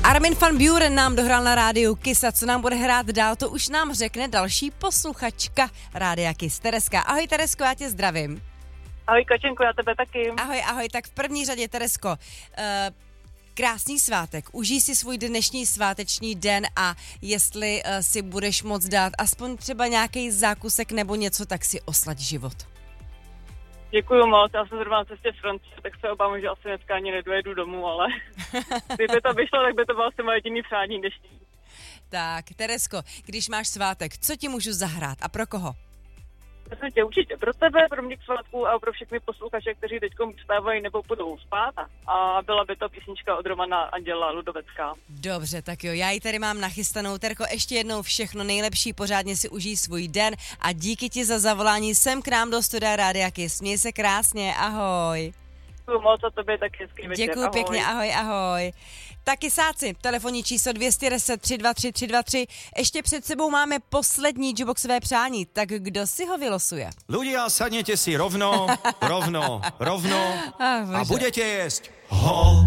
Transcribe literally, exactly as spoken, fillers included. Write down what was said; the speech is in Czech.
Armin van Buuren nám dohrál na rádiu Kiss a co nám bude hrát dál, to už nám řekne další posluchačka rádia Kiss, Tereska. Ahoj Teresko, já tě zdravím. Ahoj Kačenko, já tebe taky. Ahoj, ahoj, tak v první řadě Teresko, uh, krásný svátek, užij si svůj dnešní sváteční den a jestli uh, si budeš moc dát aspoň třeba nějaký zákusek nebo něco, tak si oslaď život. Děkuju moc, já jsem zrovna na cestě z Francie, tak se obávám, že asi dneska ani nedojedu domů, ale kdyby to vyšlo, tak by to bylo asi moje jediný přání dnešní. Tak, Teresko, když máš svátek, co ti můžu zahrát a pro koho? Já tě určitě pro tebe, pro mě k svátku a pro všechny posluchače, kteří teď vstávají nebo budou spát. A byla by to písnička od Romana Anděla Ludovecká. Dobře, tak jo, já ji tady mám nachystanou. Terko, ještě jednou všechno nejlepší, pořádně si užij svůj den a díky ti za zavolání sem k nám do studia Rádia Kiss. Měj se krásně, ahoj. Děkuju moc a tobě taky hezký večer. Děkuju ahoj. pěkně, ahoj, ahoj. Taky sáci, telefonní číslo dvě stě deset tři dva tři tři dva tři. Ještě před sebou máme poslední jukeboxové přání, tak kdo si ho vylosuje? Ľudia, sadnete si rovno, rovno, rovno Ach, a bože. budete jesť ho.